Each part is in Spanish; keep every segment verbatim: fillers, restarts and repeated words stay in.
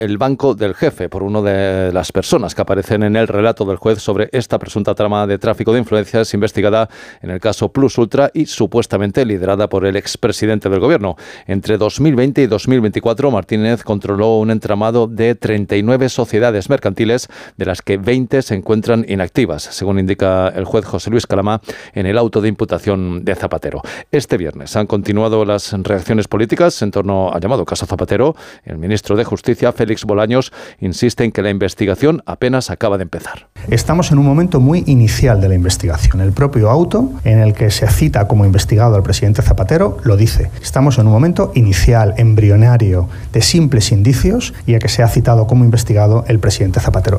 el banco del jefe, por una de las personas que aparecen en el relato del juez sobre esta presunta trama de tráfico de influencias investigada en el caso Plus Ultra y supuestamente liderada por el expresidente del gobierno. Entre dos mil veinte y dos mil veinticuatro, Martínez controló un entramado de treinta y nueve sociedades mercantiles, de las que veinte se encuentran inactivas, según indica el juez José Luis Calama en el auto de imputación de Zapatero. Este viernes han continuado las reacciones políticas en torno al llamado caso Zapatero. El ministro de Justicia, Félix Bolaños, insiste en que la investigación apenas acaba de empezar. Estamos en un momento muy inicial de la investigación. El propio auto en el que se cita como investigado al presidente Zapatero lo dice. Estamos en un momento inicial, embrionario, de simples indicios, y a que se ha citado como investigado el presidente Zapatero.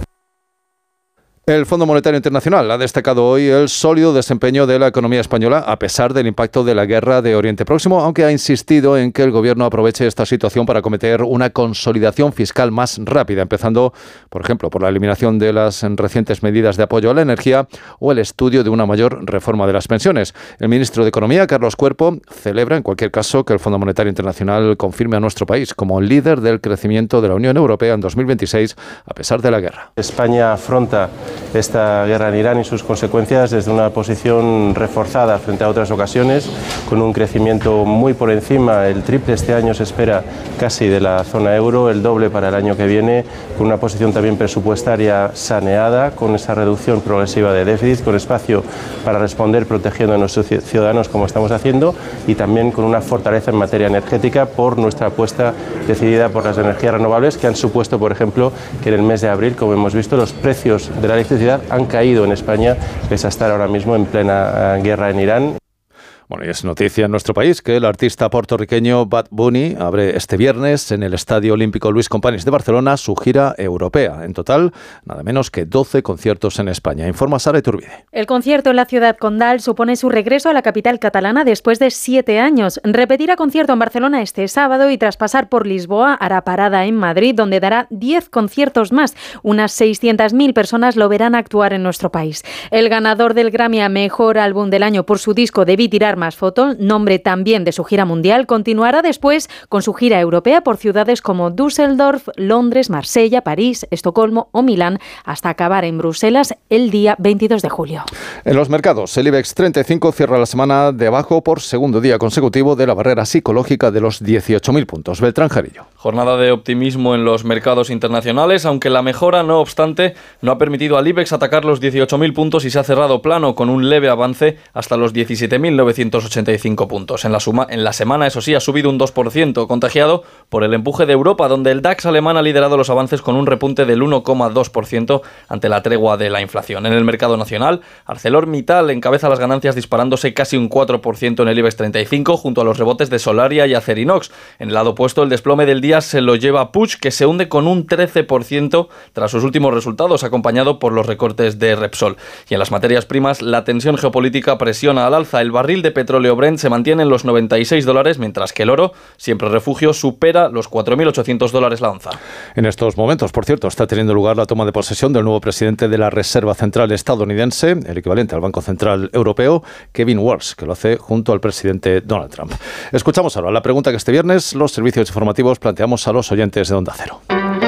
El Fondo Monetario Internacional ha destacado hoy el sólido desempeño de la economía española a pesar del impacto de la guerra de Oriente Próximo, aunque ha insistido en que el gobierno aproveche esta situación para acometer una consolidación fiscal más rápida, empezando, por ejemplo, por la eliminación de las recientes medidas de apoyo a la energía o el estudio de una mayor reforma de las pensiones. El ministro de Economía, Carlos Cuerpo, celebra en cualquier caso que el Fondo Monetario Internacional confirme a nuestro país como líder del crecimiento de la Unión Europea en dos mil veintiséis, a pesar de la guerra. España afronta esta guerra en Irán y sus consecuencias desde una posición reforzada frente a otras ocasiones, con un crecimiento muy por encima, el triple este año se espera casi de la zona euro, el doble para el año que viene, con una posición también presupuestaria saneada, con esa reducción progresiva de déficit, con espacio para responder protegiendo a nuestros ciudadanos como estamos haciendo, y también con una fortaleza en materia energética por nuestra apuesta decidida por las energías renovables, que han supuesto, por ejemplo, que en el mes de abril, como hemos visto, los precios de la electricidad han caído en España, pese a estar ahora mismo en plena uh, guerra en Irán. Bueno, y es noticia en nuestro país que el artista puertorriqueño Bad Bunny abre este viernes en el Estadio Olímpico Luis Companys de Barcelona su gira europea. En total, nada menos que doce conciertos en España. Informa Sara Iturbide. El concierto en la ciudad condal supone su regreso a la capital catalana después de siete años. Repetirá concierto en Barcelona este sábado y tras pasar por Lisboa hará parada en Madrid, donde dará diez conciertos más. Unas seiscientas mil personas lo verán actuar en nuestro país. El ganador del Grammy a Mejor Álbum del Año por su disco Debí tirar más fotos, nombre también de su gira mundial, continuará después con su gira europea por ciudades como Düsseldorf, Londres, Marsella, París, Estocolmo o Milán, hasta acabar en Bruselas el día veintidós de julio. En los mercados, el IBEX treinta y cinco cierra la semana debajo por segundo día consecutivo de la barrera psicológica de los dieciocho mil puntos. Beltrán Jarillo. Jornada de optimismo en los mercados internacionales, aunque la mejora, no obstante, no ha permitido al IBEX atacar los dieciocho mil puntos y se ha cerrado plano con un leve avance hasta los diecisiete mil novecientos ochenta y cinco puntos. En la suma, en la semana, eso sí, ha subido un dos por ciento, contagiado por el empuje de Europa, donde el DAX alemán ha liderado los avances con un repunte del uno coma dos por ciento ante la tregua de la inflación. En el mercado nacional, ArcelorMittal encabeza las ganancias disparándose casi un cuatro por ciento en el IBEX treinta y cinco, junto a los rebotes de Solaria y Acerinox. En el lado opuesto, el desplome del día se lo lleva Puig, que se hunde con un trece por ciento tras sus últimos resultados, acompañado por los recortes de Repsol. Y en las materias primas, la tensión geopolítica presiona al alza. El barril de petróleo Brent se mantiene en los noventa y seis dólares, mientras que el oro, siempre refugio, supera los cuatro mil ochocientos dólares la onza. En estos momentos, por cierto, está teniendo lugar la toma de posesión del nuevo presidente de la Reserva Central estadounidense, el equivalente al Banco Central Europeo, Kevin Walsh, que lo hace junto al presidente Donald Trump. Escuchamos ahora la pregunta que este viernes los servicios informativos planteamos a los oyentes de Onda Cero.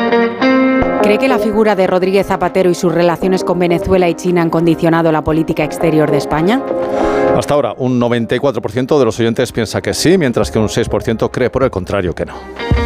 ¿Cree que la figura de Rodríguez Zapatero y sus relaciones con Venezuela y China han condicionado la política exterior de España? Hasta ahora, un noventa y cuatro por ciento de los oyentes piensa que sí, mientras que un seis por ciento cree por el contrario que no.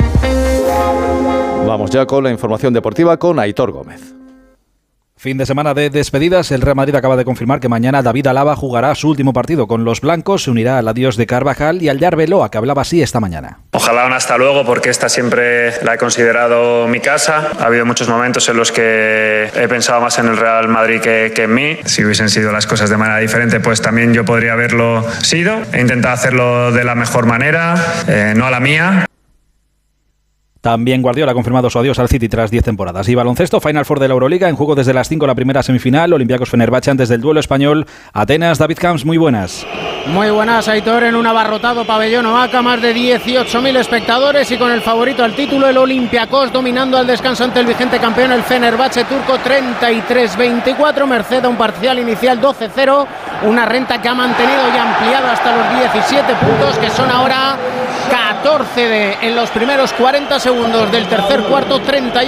Vamos ya con la información deportiva con Aitor Gómez. Fin de semana de despedidas, el Real Madrid acaba de confirmar que mañana David Alaba jugará su último partido con los blancos, se unirá al adiós de Carvajal y al de Arbeloa, que hablaba así esta mañana. Ojalá un hasta luego, porque esta siempre la he considerado mi casa. Ha habido muchos momentos en los que he pensado más en el Real Madrid que, que en mí. Si hubiesen sido las cosas de manera diferente, pues también yo podría haberlo sido. He intentado hacerlo de la mejor manera, eh, no a la mía. También Guardiola ha confirmado su adiós al City tras diez temporadas. Y baloncesto, Final Four de la Euroliga, en juego desde las cinco la primera semifinal, Olympiacos Fenerbahce antes del duelo español. Atenas, David Camps, muy buenas. Muy buenas, Aitor, en un abarrotado pabellón Oaca, más de dieciocho mil espectadores y con el favorito al título, el Olympiacos, dominando al descanso ante el vigente campeón, el Fenerbahce turco, treinta y tres veinticuatro, merced a un parcial inicial doce cero, una renta que ha mantenido y ampliado hasta los diecisiete puntos, que son ahora catorce de, en los primeros cuarenta segundos del tercer cuarto, treinta y